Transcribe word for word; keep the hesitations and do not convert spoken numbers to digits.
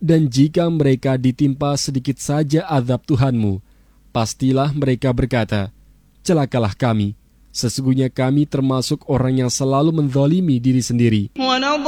Dan jika mereka ditimpa sedikit saja azab Tuhanmu, pastilah mereka berkata, celakalah kami, sesungguhnya kami termasuk orang yang selalu menzalimi diri sendiri.